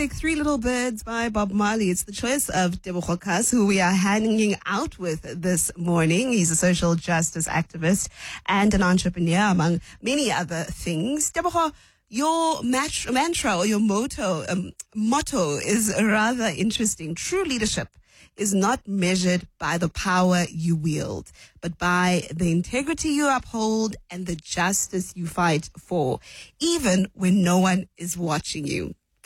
Three Little Birds by Bob Marley. It's the choice of Tebogo Kas, who we are hanging out with this morning. He's a social justice activist and an entrepreneur, among many other things. Tebogo, your mantra or your motto is rather interesting. True leadership is not measured by the power you wield, but by the integrity you uphold and the justice you fight for, even when no one is watching you.